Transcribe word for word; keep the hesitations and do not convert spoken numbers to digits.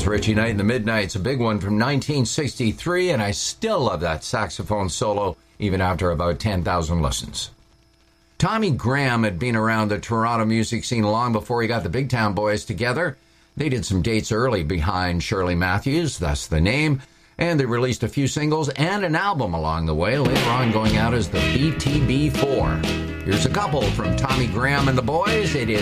was Richie Knight and the Midnights, a big one from nineteen sixty-three, and I still love that saxophone solo even after about ten thousand listens. Tommy Graham had been around the Toronto music scene long before he got the Big Town Boys together. They did some dates early behind Shirley Matthews, that's the name, and they released a few singles and an album along the way, later on going out as the B T B four. Here's a couple from Tommy Graham and the Boys. It is